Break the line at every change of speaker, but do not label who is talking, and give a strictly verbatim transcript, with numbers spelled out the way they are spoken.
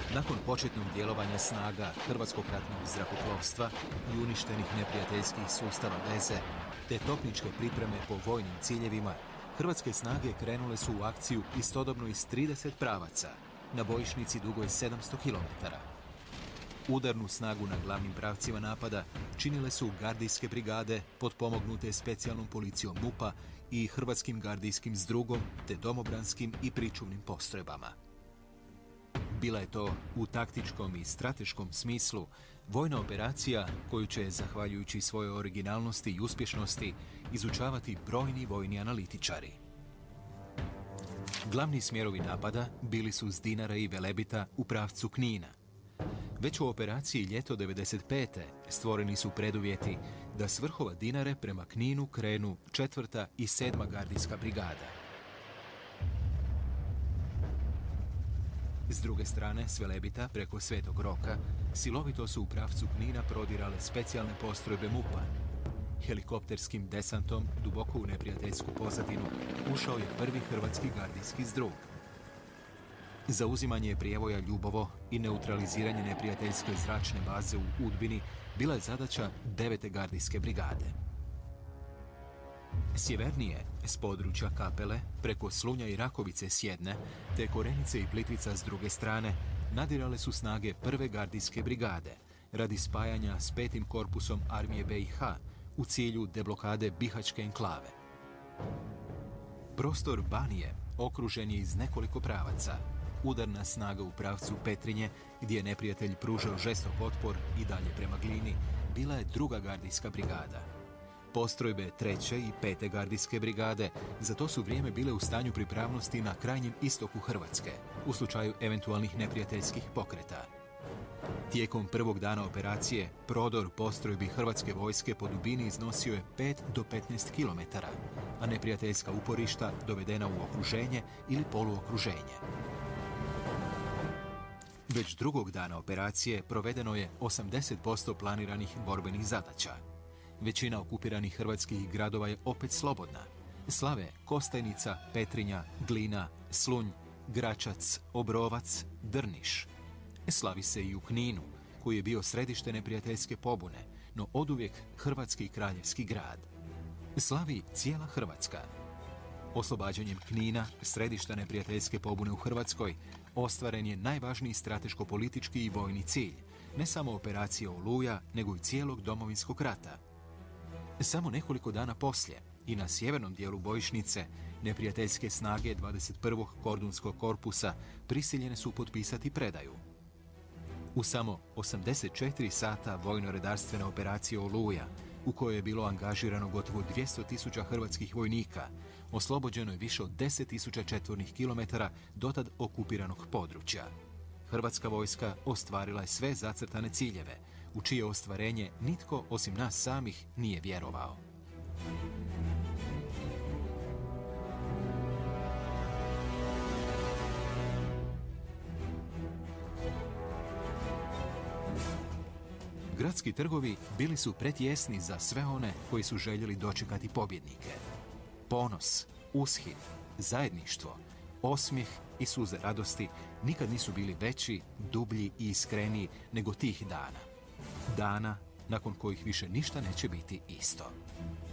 Nakon početnog djelovanja snaga Hrvatskog ratnog zrakoplovstva i uništenih neprijateljskih sustava veze, te topničke pripreme po vojnim ciljevima, hrvatske snage krenule su u akciju istodobno iz trideset pravaca, na bojišnici dugoj sedamsto kilometara. Udarnu snagu na glavnim pravcima napada činile su gardijske brigade potpomognute specijalnom policijom MUP-a i hrvatskim gardijskim zdrugom te domobranskim i pričuvnim postrojbama. Bila je to u taktičkom i strateškom smislu vojna operacija koju će, zahvaljujući svojoj originalnosti i uspješnosti, izučavati brojni vojni analitičari. Glavni smjerovi napada bili su s Dinara i Velebita u pravcu Knina. Već u operaciji Ljeto devedeset pete stvoreni su preduvjeti da s vrhova Dinare prema Kninu krenu četvrta i sedma gardijska brigada. S druge strane, s Velebita preko Svetog Roka, silovito su u pravcu Knina prodirale specijalne postrojbe MUP-a. Helikopterskim desantom duboko u neprijateljsku pozadinu ušao je prvi hrvatski gardijski zdrug. Zauzimanje prijevoja Ljubovo i neutraliziranje neprijateljske zračne baze u Udbini bila je zadaća devete gardijske brigade. Sjevernije, s područja Kapele, preko Slunja i Rakovice s jedne, te Korenice i Plitvica s druge strane, nadirale su snage prve gardijske brigade radi spajanja s petim korpusom armije B i H u cilju deblokade Bihaćke enklave. Prostor Banije okružen je iz nekoliko pravaca. Udarna snaga u pravcu Petrinje, gdje je neprijatelj pružao žestok otpor i dalje prema Glini, bila je druga gardijska brigada. Postrojbe treće i pete gardijske brigade za to su vrijeme bile u stanju pripravnosti na krajnjem istoku Hrvatske, u slučaju eventualnih neprijateljskih pokreta. Tijekom prvog dana operacije, prodor postrojbi hrvatske vojske po dubini iznosio je pet do petnaest kilometara, a neprijateljska uporišta dovedena u okruženje ili poluokruženje. Već drugog dana operacije provedeno je osamdeset posto planiranih borbenih zadaća. Većina okupiranih hrvatskih gradova je opet slobodna. Slave Kostajnica, Petrinja, Glina, Slunj, Gračac, Obrovac, Drniš. Slavi se i u Kninu, koji je bio središte neprijateljske pobune, no oduvijek hrvatski kraljevski grad. Slavi cijela Hrvatska. Oslobađanjem Knina, središta neprijateljske pobune u Hrvatskoj, ostvaren je najvažniji strateško-politički i vojni cilj, ne samo operacije Oluja, nego i cijelog Domovinskog rata. Samo nekoliko dana poslije, i na sjevernom dijelu bojišnice, neprijateljske snage dvadeset prvog kordunskog korpusa prisiljene su potpisati predaju. U samo osamdeset četiri sata vojno-redarstvene operacije Oluja, u kojoj je bilo angažirano gotovo dvjesto tisuća hrvatskih vojnika, oslobođeno je više od deset tisuća četvornih kilometara dotad okupiranog područja. Hrvatska vojska ostvarila je sve zacrtane ciljeve, u čije ostvarenje nitko osim nas samih nije vjerovao. Gradski trgovi bili su pretjesni za sve one koji su željeli dočekati pobjednike. Ponos, ushid, zajedništvo, osmijeh i suze radosti nikad nisu bili veći, dublji i iskreniji nego tih dana. Dana nakon kojih više ništa neće biti isto.